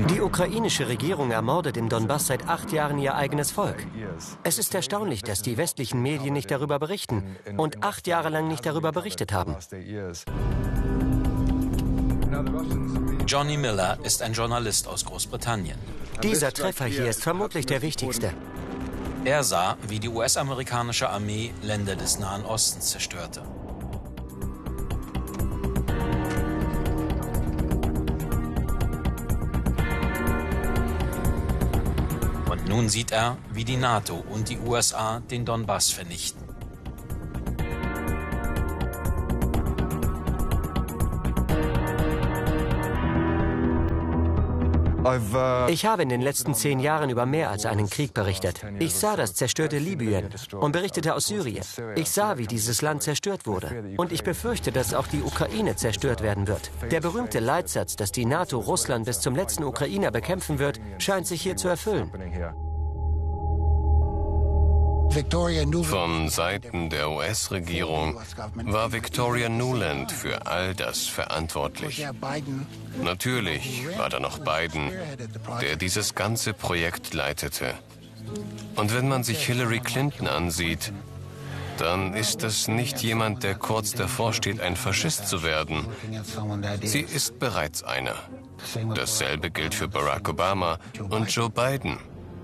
Die ukrainische Regierung ermordet im Donbass seit 8 Jahren ihr eigenes Volk. Es ist erstaunlich, dass die westlichen Medien nicht darüber berichten und 8 Jahre lang nicht darüber berichtet haben. Johnny Miller ist ein Journalist aus Großbritannien. Dieser Treffer hier ist vermutlich der wichtigste. Er sah, wie die US-amerikanische Armee Länder des Nahen Ostens zerstörte. Und nun sieht er, wie die NATO und die USA den Donbass vernichten. Ich habe in den letzten 10 Jahren über mehr als einen Krieg berichtet. Ich sah das zerstörte Libyen und berichtete aus Syrien. Ich sah, wie dieses Land zerstört wurde. Und ich befürchte, dass auch die Ukraine zerstört werden wird. Der berühmte Leitsatz, dass die NATO Russland bis zum letzten Ukrainer bekämpfen wird, scheint sich hier zu erfüllen. Von Seiten der US-Regierung war Victoria Nuland für all das verantwortlich. Natürlich war da noch Biden, der dieses ganze Projekt leitete. Und wenn man sich Hillary Clinton ansieht, dann ist das nicht jemand, der kurz davor steht, ein Faschist zu werden. Sie ist bereits einer. Dasselbe gilt für Barack Obama und Joe Biden.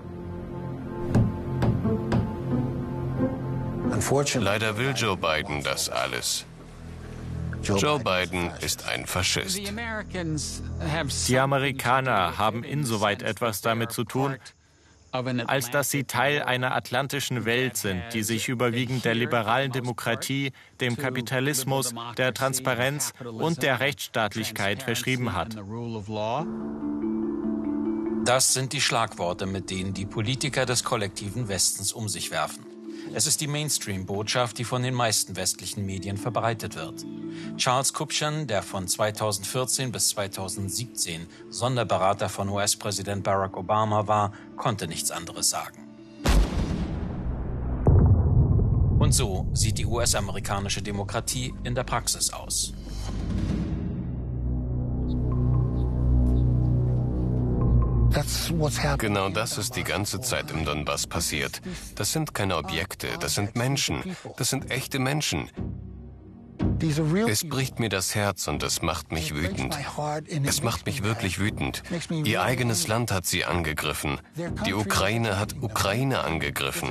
Leider will Joe Biden das alles. Joe Biden ist ein Faschist. Die Amerikaner haben insoweit etwas damit zu tun, als dass sie Teil einer atlantischen Welt sind, die sich überwiegend der liberalen Demokratie, dem Kapitalismus, der Transparenz und der Rechtsstaatlichkeit verschrieben hat. Das sind die Schlagworte, mit denen die Politiker des kollektiven Westens um sich werfen. Es ist die Mainstream-Botschaft, die von den meisten westlichen Medien verbreitet wird. Charles Kupchan, der von 2014 bis 2017 Sonderberater von US-Präsident Barack Obama war, konnte nichts anderes sagen. Und so sieht die US-amerikanische Demokratie in der Praxis aus. Genau das ist die ganze Zeit im Donbass passiert. Das sind keine Objekte, das sind Menschen. Das sind echte Menschen. Es bricht mir das Herz und es macht mich wütend. Es macht mich wirklich wütend. Ihr eigenes Land hat sie angegriffen. Die Ukraine hat Ukraine angegriffen.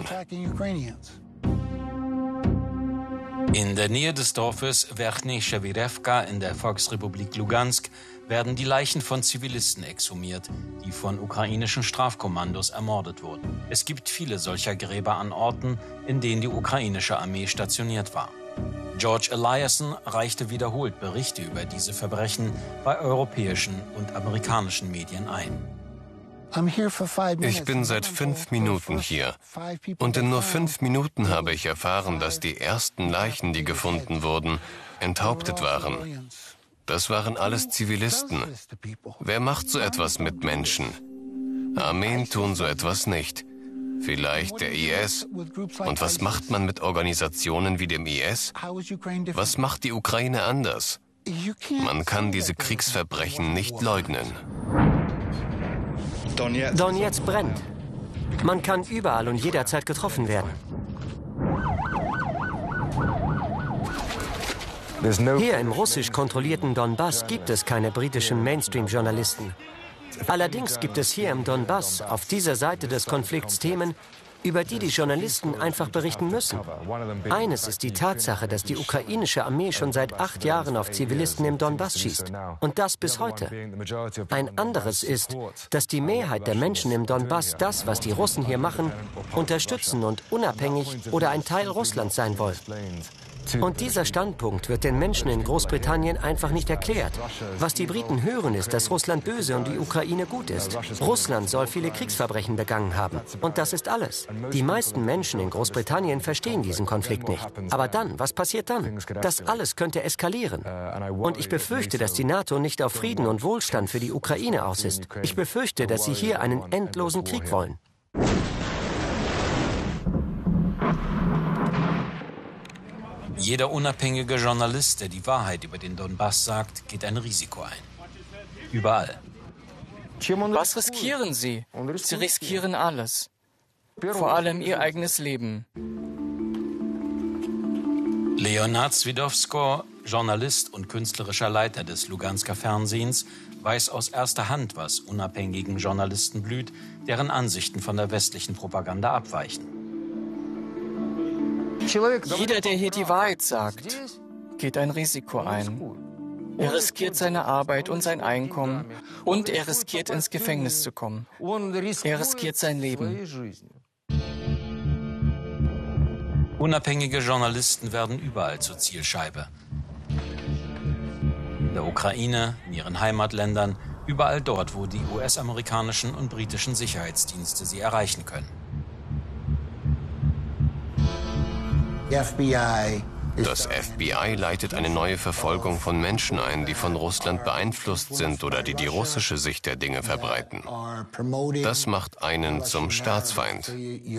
In der Nähe des Dorfes Verchny Chewirewka in der Volksrepublik Lugansk werden die Leichen von Zivilisten exhumiert, die von ukrainischen Strafkommandos ermordet wurden. Es gibt viele solcher Gräber an Orten, in denen die ukrainische Armee stationiert war. George Eliasson reichte wiederholt Berichte über diese Verbrechen bei europäischen und amerikanischen Medien ein. Ich bin seit 5 Minuten hier. Und in nur 5 Minuten habe ich erfahren, dass die ersten Leichen, die gefunden wurden, enthauptet waren. Das waren alles Zivilisten. Wer macht so etwas mit Menschen? Armeen tun so etwas nicht. Vielleicht der IS. Und was macht man mit Organisationen wie dem IS? Was macht die Ukraine anders? Man kann diese Kriegsverbrechen nicht leugnen. Donetsk brennt. Man kann überall und jederzeit getroffen werden. Hier im russisch kontrollierten Donbass gibt es keine britischen Mainstream-Journalisten. Allerdings gibt es hier im Donbass auf dieser Seite des Konflikts Themen, über die die Journalisten einfach berichten müssen. Eines ist die Tatsache, dass die ukrainische Armee schon seit 8 Jahren auf Zivilisten im Donbass schießt. Und das bis heute. Ein anderes ist, dass die Mehrheit der Menschen im Donbass das, was die Russen hier machen, unterstützen und unabhängig oder ein Teil Russlands sein wollen. Und dieser Standpunkt wird den Menschen in Großbritannien einfach nicht erklärt. Was die Briten hören, ist, dass Russland böse und die Ukraine gut ist. Russland soll viele Kriegsverbrechen begangen haben. Und das ist alles. Die meisten Menschen in Großbritannien verstehen diesen Konflikt nicht. Aber dann, was passiert dann? Das alles könnte eskalieren. Und ich befürchte, dass die NATO nicht auf Frieden und Wohlstand für die Ukraine aus ist. Ich befürchte, dass sie hier einen endlosen Krieg wollen. Jeder unabhängige Journalist, der die Wahrheit über den Donbass sagt, geht ein Risiko ein. Überall. Was riskieren sie? Sie riskieren alles. Vor allem ihr eigenes Leben. Leonard Swidowsko, Journalist und künstlerischer Leiter des Lugansker Fernsehens, weiß aus erster Hand, was unabhängigen Journalisten blüht, deren Ansichten von der westlichen Propaganda abweichen. Jeder, der hier die Wahrheit sagt, geht ein Risiko ein. Er riskiert seine Arbeit und sein Einkommen und er riskiert ins Gefängnis zu kommen. Er riskiert sein Leben. Unabhängige Journalisten werden überall zur Zielscheibe. In der Ukraine, in ihren Heimatländern, überall dort, wo die US-amerikanischen und britischen Sicherheitsdienste sie erreichen können. Das FBI leitet eine neue Verfolgung von Menschen ein, die von Russland beeinflusst sind oder die russische Sicht der Dinge verbreiten. Das macht einen zum Staatsfeind.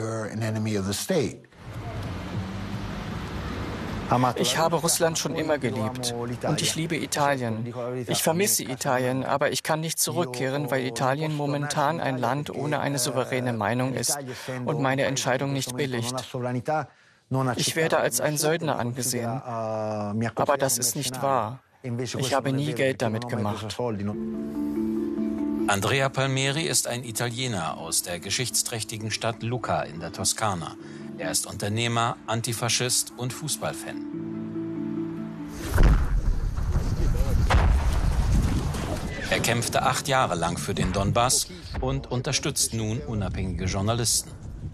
Ich habe Russland schon immer geliebt und ich liebe Italien. Ich vermisse Italien, aber ich kann nicht zurückkehren, weil Italien momentan ein Land ohne eine souveräne Meinung ist und meine Entscheidung nicht billigt. Ich werde als ein Söldner angesehen, aber das ist nicht wahr. Ich habe nie Geld damit gemacht. Andrea Palmieri ist ein Italiener aus der geschichtsträchtigen Stadt Lucca in der Toskana. Er ist Unternehmer, Antifaschist und Fußballfan. Er kämpfte 8 Jahre lang für den Donbass und unterstützt nun unabhängige Journalisten.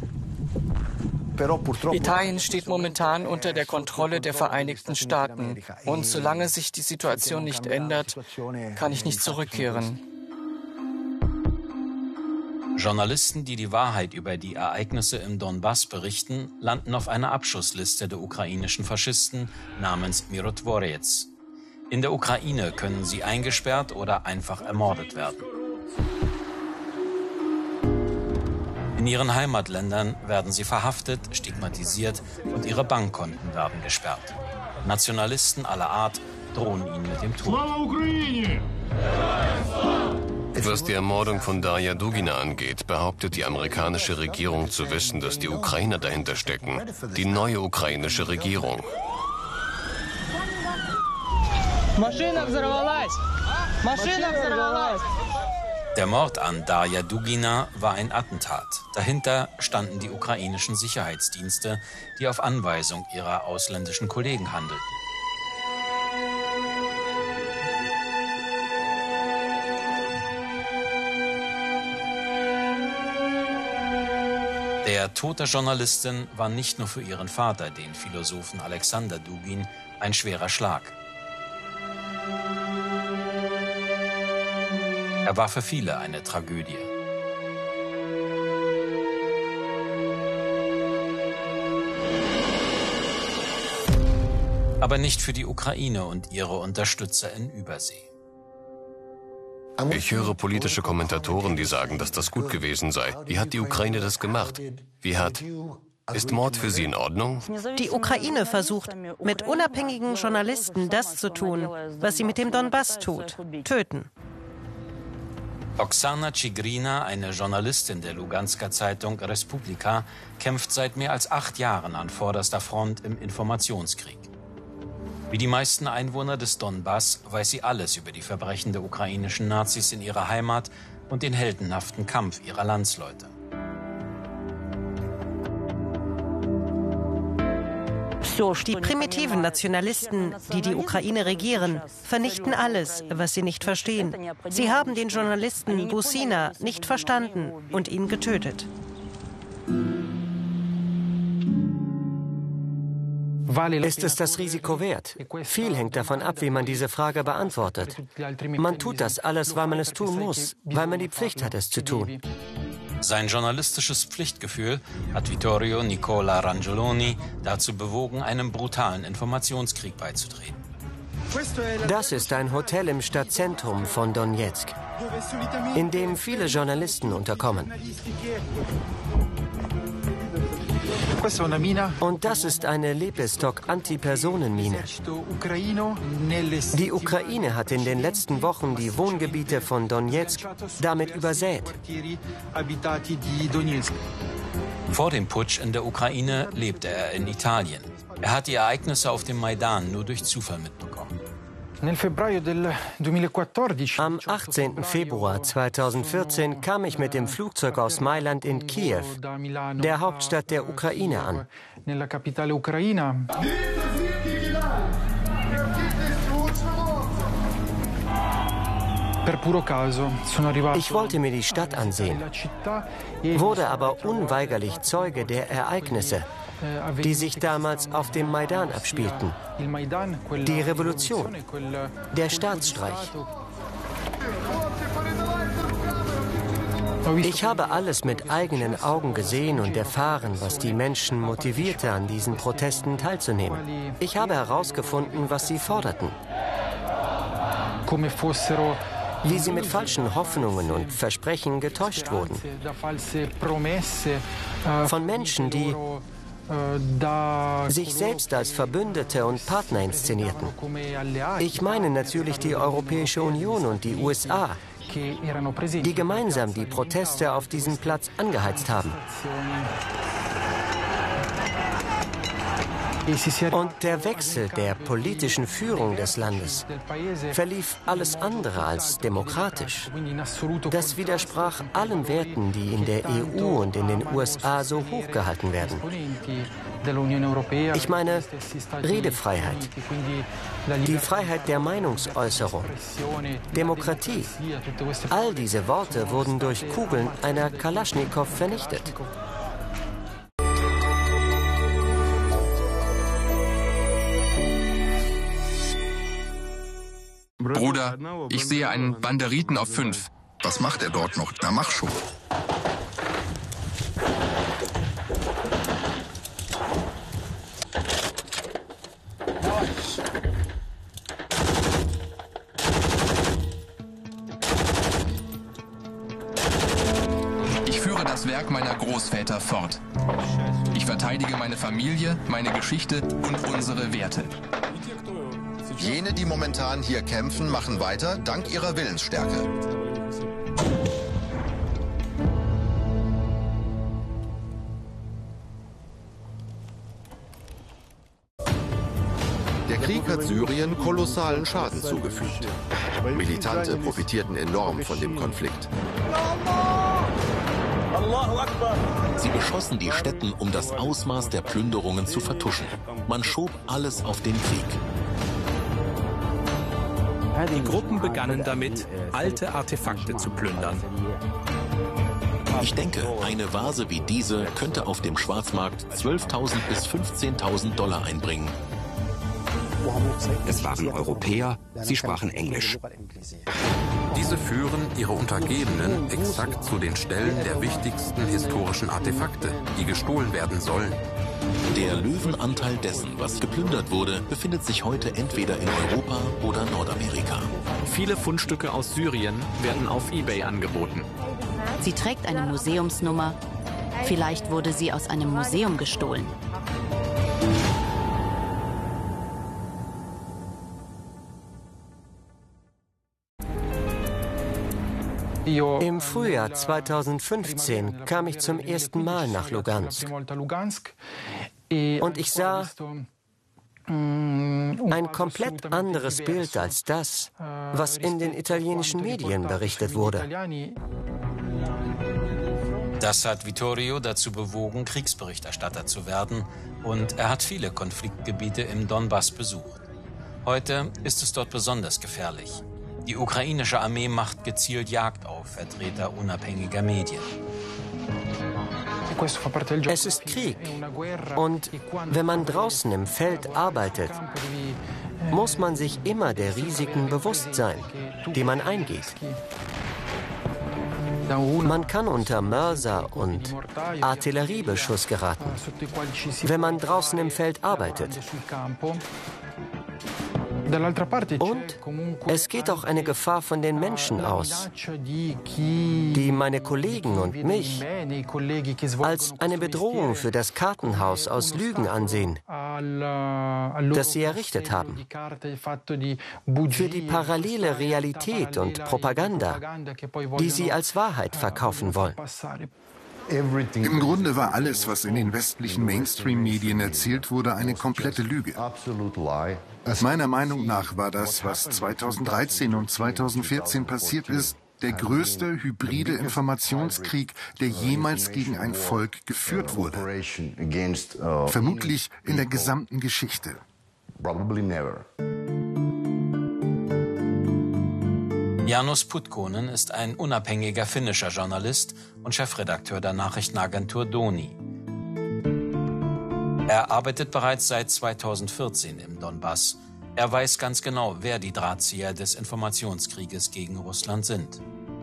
Italien steht momentan unter der Kontrolle der Vereinigten Staaten. Und solange sich die Situation nicht ändert, kann ich nicht zurückkehren. Journalisten, die die Wahrheit über die Ereignisse im Donbass berichten, landen auf einer Abschussliste der ukrainischen Faschisten namens Mirotvorets. In der Ukraine können sie eingesperrt oder einfach ermordet werden. In ihren Heimatländern werden sie verhaftet, stigmatisiert und ihre Bankkonten werden gesperrt. Nationalisten aller Art drohen ihnen mit dem Tod. Was die Ermordung von Darja Dugina angeht, behauptet die amerikanische Regierung zu wissen, dass die Ukrainer dahinter stecken. Die neue ukrainische Regierung. Der Mord an Darja Dugina war ein Attentat. Dahinter standen die ukrainischen Sicherheitsdienste, die auf Anweisung ihrer ausländischen Kollegen handelten. Der Tod der Journalistin war nicht nur für ihren Vater, den Philosophen Alexander Dugin, ein schwerer Schlag. Er war für viele eine Tragödie. Aber nicht für die Ukraine und ihre Unterstützer in Übersee. Ich höre politische Kommentatoren, die sagen, dass das gut gewesen sei. Wie hat die Ukraine das gemacht? Ist Mord für sie in Ordnung? Die Ukraine versucht, mit unabhängigen Journalisten das zu tun, was sie mit dem Donbass tut: töten. Oksana Tsigrina, eine Journalistin der Lugansker Zeitung Respublika, kämpft seit mehr als 8 Jahren an vorderster Front im Informationskrieg. Wie die meisten Einwohner des Donbass weiß sie alles über die Verbrechen der ukrainischen Nazis in ihrer Heimat und den heldenhaften Kampf ihrer Landsleute. Die primitiven Nationalisten, die die Ukraine regieren, vernichten alles, was sie nicht verstehen. Sie haben den Journalisten Busina nicht verstanden und ihn getötet. Ist es das Risiko wert? Viel hängt davon ab, wie man diese Frage beantwortet. Man tut das alles, weil man es tun muss, weil man die Pflicht hat, es zu tun. Sein journalistisches Pflichtgefühl hat Vittorio Nicola Rangioloni dazu bewogen, einem brutalen Informationskrieg beizutreten. Das ist ein Hotel im Stadtzentrum von Donetsk, in dem viele Journalisten unterkommen. Und das ist eine Lepestok-Antipersonenmine. Die Ukraine hat in den letzten Wochen die Wohngebiete von Donezk damit übersät. Vor dem Putsch in der Ukraine lebte er in Italien. Er hat die Ereignisse auf dem Maidan nur durch Zufall mitbekommen. Am 18. Februar 2014 kam ich mit dem Flugzeug aus Mailand in Kiew, der Hauptstadt der Ukraine, an. Ich wollte mir die Stadt ansehen, wurde aber unweigerlich Zeuge der Ereignisse, die sich damals auf dem Maidan abspielten. Die Revolution, der Staatsstreich. Ich habe alles mit eigenen Augen gesehen und erfahren, was die Menschen motivierte, an diesen Protesten teilzunehmen. Ich habe herausgefunden, was sie forderten. Wie sie mit falschen Hoffnungen und Versprechen getäuscht wurden. Von Menschen, die sich selbst als Verbündete und Partner inszenierten. Ich meine natürlich die Europäische Union und die USA, die gemeinsam die Proteste auf diesem Platz angeheizt haben. Und der Wechsel der politischen Führung des Landes verlief alles andere als demokratisch. Das widersprach allen Werten, die in der EU und in den USA so hochgehalten werden. Ich meine Redefreiheit, die Freiheit der Meinungsäußerung, Demokratie. All diese Worte wurden durch Kugeln einer Kalaschnikow vernichtet. Bruder, ich sehe einen Banderiten auf 5. Was macht er dort noch? Na, mach schon. Ich führe das Werk meiner Großväter fort. Ich verteidige meine Familie, meine Geschichte und unsere Werte. Jene, die momentan hier kämpfen, machen weiter, dank ihrer Willensstärke. Der Krieg hat Syrien kolossalen Schaden zugefügt. Militante profitierten enorm von dem Konflikt. Sie beschossen die Stätten, um das Ausmaß der Plünderungen zu vertuschen. Man schob alles auf den Krieg. Die Gruppen begannen damit, alte Artefakte zu plündern. Ich denke, eine Vase wie diese könnte auf dem Schwarzmarkt 12.000 bis 15.000 Dollar einbringen. Es waren Europäer, sie sprachen Englisch. Diese führen ihre Untergebenen exakt zu den Stellen der wichtigsten historischen Artefakte, die gestohlen werden sollen. Der Löwenanteil dessen, was geplündert wurde, befindet sich heute entweder in Europa oder Nordamerika. Viele Fundstücke aus Syrien werden auf eBay angeboten. Sie trägt eine Museumsnummer. Vielleicht wurde sie aus einem Museum gestohlen. Im Frühjahr 2015 kam ich zum ersten Mal nach Lugansk. Und ich sah ein komplett anderes Bild als das, was in den italienischen Medien berichtet wurde. Das hat Vittorio dazu bewogen, Kriegsberichterstatter zu werden, und er hat viele Konfliktgebiete im Donbass besucht. Heute ist es dort besonders gefährlich. Die ukrainische Armee macht gezielt Jagd auf Vertreter unabhängiger Medien. Es ist Krieg. Und wenn man draußen im Feld arbeitet, muss man sich immer der Risiken bewusst sein, die man eingeht. Man kann unter Mörser und Artilleriebeschuss geraten, wenn man draußen im Feld arbeitet. Und es geht auch eine Gefahr von den Menschen aus, die meine Kollegen und mich als eine Bedrohung für das Kartenhaus aus Lügen ansehen, das sie errichtet haben, für die parallele Realität und Propaganda, die sie als Wahrheit verkaufen wollen. Im Grunde war alles, was in den westlichen Mainstream-Medien erzählt wurde, eine komplette Lüge. Meiner Meinung nach war das, was 2013 und 2014 passiert ist, der größte hybride Informationskrieg, der jemals gegen ein Volk geführt wurde. Vermutlich in der gesamten Geschichte. Jaanus Putkonen ist ein unabhängiger finnischer Journalist und Chefredakteur der Nachrichtenagentur Doni. Er arbeitet bereits seit 2014 im Donbass. Er weiß ganz genau, wer die Drahtzieher des Informationskrieges gegen Russland sind.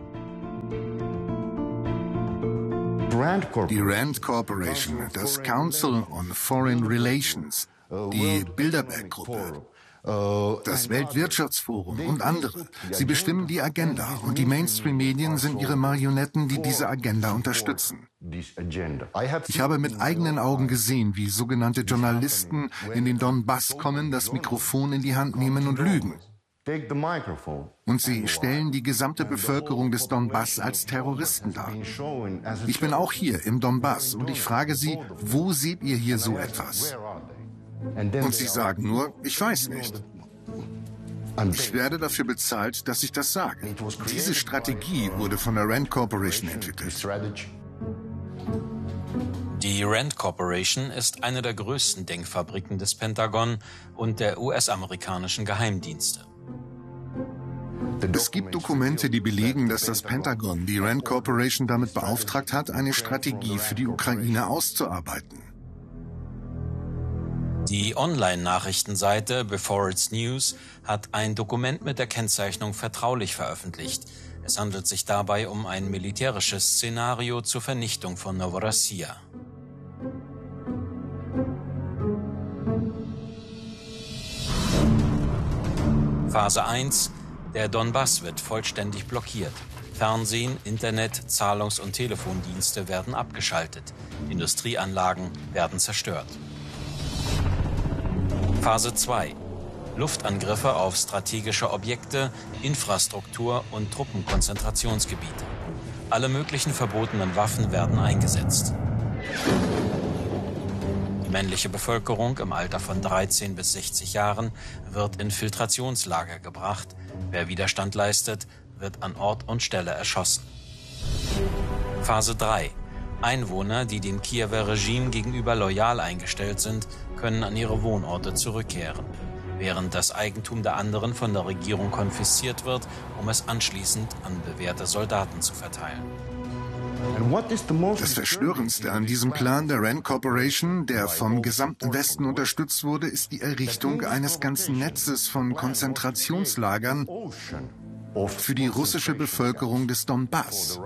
Die RAND Corporation, das Council on Foreign Relations, die Bilderberg-Gruppe, das Weltwirtschaftsforum und andere. Sie bestimmen die Agenda und die Mainstream-Medien sind ihre Marionetten, die diese Agenda unterstützen. Ich habe mit eigenen Augen gesehen, wie sogenannte Journalisten in den Donbass kommen, das Mikrofon in die Hand nehmen und lügen. Und sie stellen die gesamte Bevölkerung des Donbass als Terroristen dar. Ich bin auch hier im Donbass und ich frage sie, wo seht ihr hier so etwas? Und sie sagen nur, ich weiß nicht. Ich werde dafür bezahlt, dass ich das sage. Diese Strategie wurde von der RAND Corporation entwickelt. Die RAND Corporation ist eine der größten Denkfabriken des Pentagon und der US-amerikanischen Geheimdienste. Es gibt Dokumente, die belegen, dass das Pentagon die RAND Corporation damit beauftragt hat, eine Strategie für die Ukraine auszuarbeiten. Die Online-Nachrichtenseite Before It's News hat ein Dokument mit der Kennzeichnung vertraulich veröffentlicht. Es handelt sich dabei um ein militärisches Szenario zur Vernichtung von Novorossiya. Phase 1. Der Donbass wird vollständig blockiert. Fernsehen, Internet, Zahlungs- und Telefondienste werden abgeschaltet. Industrieanlagen werden zerstört. Phase 2. Luftangriffe auf strategische Objekte, Infrastruktur und Truppenkonzentrationsgebiete. Alle möglichen verbotenen Waffen werden eingesetzt. Die männliche Bevölkerung im Alter von 13 bis 60 Jahren wird in Filtrationslager gebracht. Wer Widerstand leistet, wird an Ort und Stelle erschossen. Phase 3. Einwohner, die dem Kiewer Regime gegenüber loyal eingestellt sind, können an ihre Wohnorte zurückkehren, während das Eigentum der anderen von der Regierung konfisziert wird, um es anschließend an bewährte Soldaten zu verteilen. Das Verstörendste an diesem Plan der RAND Corporation, der vom gesamten Westen unterstützt wurde, ist die Errichtung eines ganzen Netzes von Konzentrationslagern für die russische Bevölkerung des Donbass.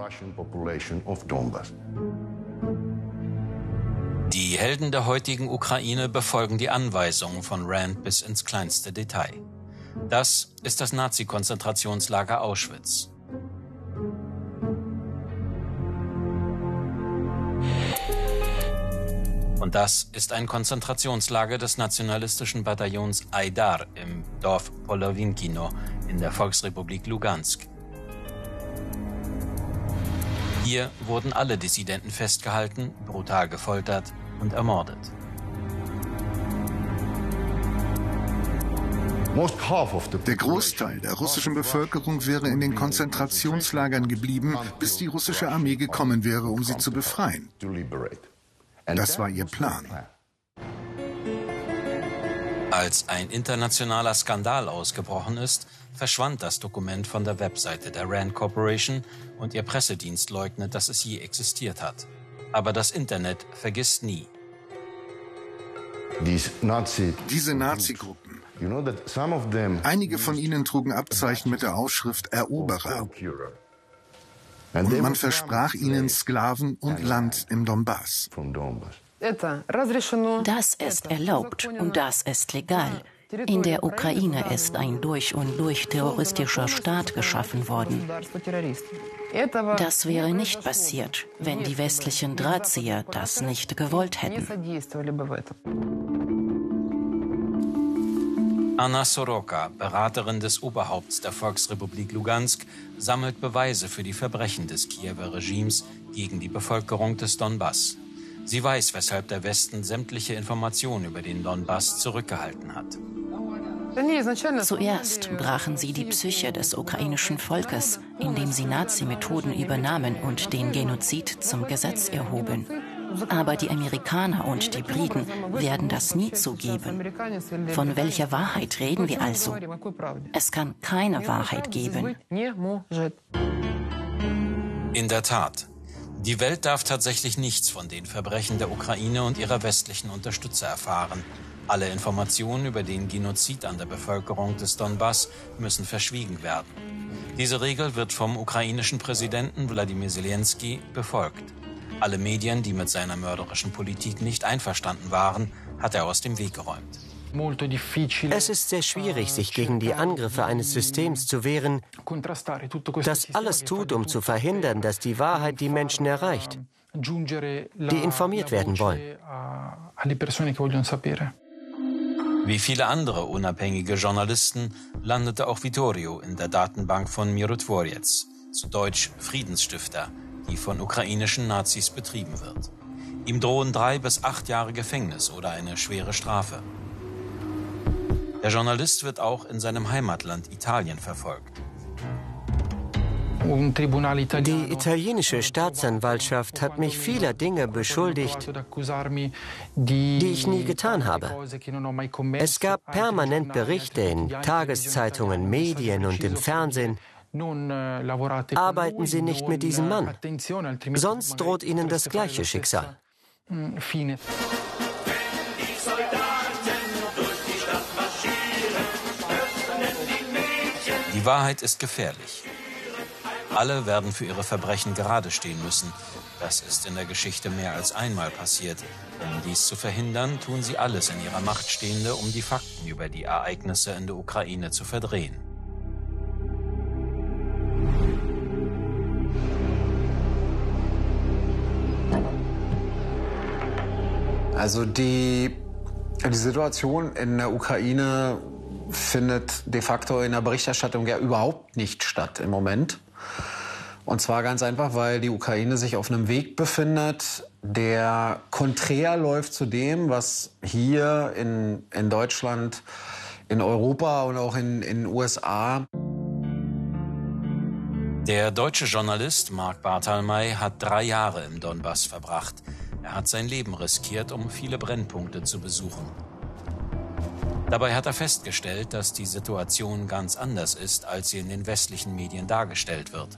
Die Helden der heutigen Ukraine befolgen die Anweisungen von RAND bis ins kleinste Detail. Das ist das Nazi-Konzentrationslager Auschwitz. Und das ist ein Konzentrationslager des nationalistischen Bataillons Aidar im Dorf Polowinkino in der Volksrepublik Lugansk. Hier wurden alle Dissidenten festgehalten, brutal gefoltert und ermordet. Der Großteil der russischen Bevölkerung wäre in den Konzentrationslagern geblieben, bis die russische Armee gekommen wäre, um sie zu befreien. Das war ihr Plan. Als ein internationaler Skandal ausgebrochen ist, verschwand das Dokument von der Webseite der RAND Corporation und ihr Pressedienst leugnet, dass es je existiert hat. Aber das Internet vergisst nie. Diese Nazi-Gruppen, einige von ihnen trugen Abzeichen mit der Aufschrift Eroberer. Und man versprach ihnen Sklaven und Land im Donbass. Das ist erlaubt und das ist legal. In der Ukraine ist ein durch und durch terroristischer Staat geschaffen worden. Das wäre nicht passiert, wenn die westlichen Drahtzieher das nicht gewollt hätten. Anna Soroka, Beraterin des Oberhaupts der Volksrepublik Lugansk, sammelt Beweise für die Verbrechen des Kiewer Regimes gegen die Bevölkerung des Donbass. Sie weiß, weshalb der Westen sämtliche Informationen über den Donbass zurückgehalten hat. Zuerst brachen sie die Psyche des ukrainischen Volkes, indem sie Nazi-Methoden übernahmen und den Genozid zum Gesetz erhoben. Aber die Amerikaner und die Briten werden das nie zugeben. Von welcher Wahrheit reden wir also? Es kann keine Wahrheit geben. In der Tat. Die Welt darf tatsächlich nichts von den Verbrechen der Ukraine und ihrer westlichen Unterstützer erfahren. Alle Informationen über den Genozid an der Bevölkerung des Donbass müssen verschwiegen werden. Diese Regel wird vom ukrainischen Präsidenten Wladimir Zelensky befolgt. Alle Medien, die mit seiner mörderischen Politik nicht einverstanden waren, hat er aus dem Weg geräumt. Es ist sehr schwierig, sich gegen die Angriffe eines Systems zu wehren, das alles tut, um zu verhindern, dass die Wahrheit die Menschen erreicht, die informiert werden wollen. Wie viele andere unabhängige Journalisten landete auch Vittorio in der Datenbank von Mirotvorets, zu Deutsch Friedensstifter, die von ukrainischen Nazis betrieben wird. Ihm drohen 3 bis 8 Jahre Gefängnis oder eine schwere Strafe. Der Journalist wird auch in seinem Heimatland Italien verfolgt. Die italienische Staatsanwaltschaft hat mich vieler Dinge beschuldigt, die ich nie getan habe. Es gab permanent Berichte in Tageszeitungen, Medien und im Fernsehen. Arbeiten Sie nicht mit diesem Mann, sonst droht Ihnen das gleiche Schicksal. Die Wahrheit ist gefährlich. Alle werden für ihre Verbrechen gerade stehen müssen. Das ist in der Geschichte mehr als einmal passiert. Um dies zu verhindern, tun sie alles in ihrer Macht Stehende, um die Fakten über die Ereignisse in der Ukraine zu verdrehen. Also die Situation in der Ukraine findet de facto in der Berichterstattung ja überhaupt nicht statt im Moment. Und zwar ganz einfach, weil die Ukraine sich auf einem Weg befindet, der konträr läuft zu dem, was hier in Deutschland, in Europa und auch in den USA. Der deutsche Journalist Marc Barthalmay hat 3 Jahre im Donbass verbracht. Er hat sein Leben riskiert, um viele Brennpunkte zu besuchen. Dabei hat er festgestellt, dass die Situation ganz anders ist, als sie in den westlichen Medien dargestellt wird.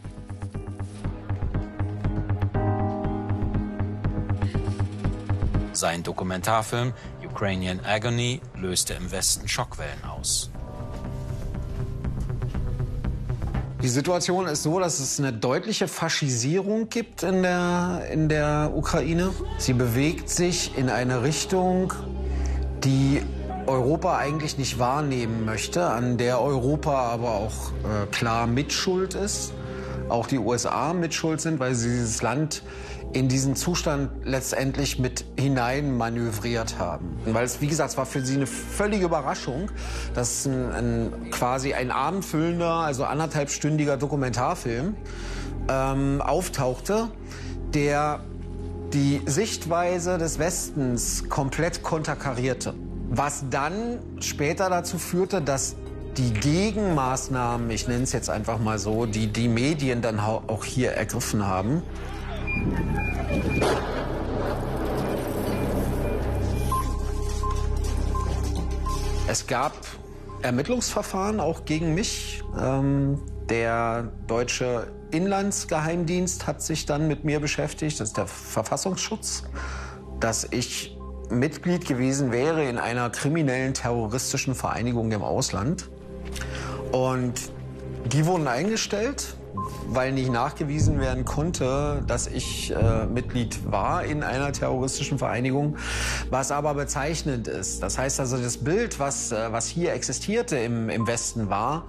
Sein Dokumentarfilm Ukrainian Agony löste im Westen Schockwellen aus. Die Situation ist so, dass es eine deutliche Faschisierung gibt in der Ukraine. Sie bewegt sich in eine Richtung, die Europa eigentlich nicht wahrnehmen möchte, an der Europa aber auch klar Mitschuld ist. Auch die USA mitschuld sind, weil sie dieses Land in diesen Zustand letztendlich mit hinein manövriert haben. Weil es, wie gesagt, es war für sie eine völlige Überraschung, dass quasi ein abendfüllender, also 1,5-stündiger Dokumentarfilm auftauchte, der die Sichtweise des Westens komplett konterkarierte. Was dann später dazu führte, dass die Gegenmaßnahmen, ich nenne es jetzt einfach mal so, die Medien dann auch hier ergriffen haben. Es gab Ermittlungsverfahren auch gegen mich. Der deutsche Inlandsgeheimdienst hat sich dann mit mir beschäftigt, das ist der Verfassungsschutz, dass ich Mitglied gewesen wäre in einer kriminellen terroristischen Vereinigung im Ausland. Und die wurden eingestellt weil nicht nachgewiesen werden konnte, dass ich Mitglied war in einer terroristischen Vereinigung, was aber bezeichnend ist. Das heißt also, das Bild, was hier existierte im Westen, war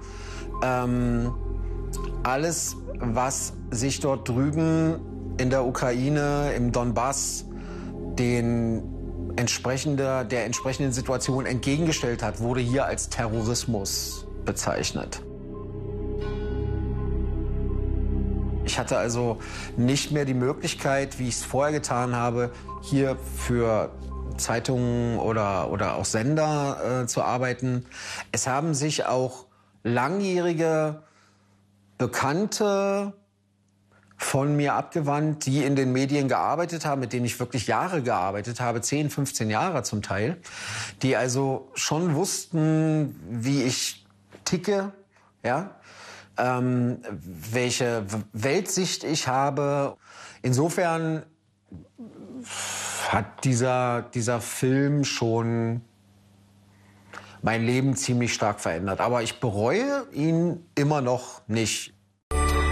alles, was sich dort drüben in der Ukraine, im Donbass, der entsprechenden Situation entgegengestellt hat, wurde hier als Terrorismus bezeichnet. Ich hatte also nicht mehr die Möglichkeit, wie ich es vorher getan habe, hier für Zeitungen oder auch Sender zu arbeiten. Es haben sich auch langjährige Bekannte von mir abgewandt, die in den Medien gearbeitet haben, mit denen ich wirklich Jahre gearbeitet habe, 10, 15 Jahre zum Teil, die also schon wussten, wie ich ticke, ja, welche Weltsicht ich habe. Insofern hat dieser Film schon mein Leben ziemlich stark verändert. Aber ich bereue ihn immer noch nicht.